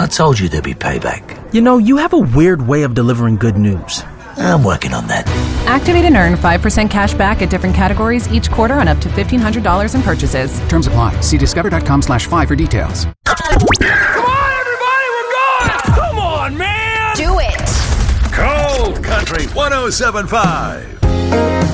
I told you there'd be payback. You know, you have a weird way of delivering good news. I'm working on that. Activate and earn 5% cash back at different categories each quarter on up to $1,500 in purchases. Terms apply. See discover.com/5 for details. Come on, everybody, we're going! Come on, man! Do it! Cold Country 107.5.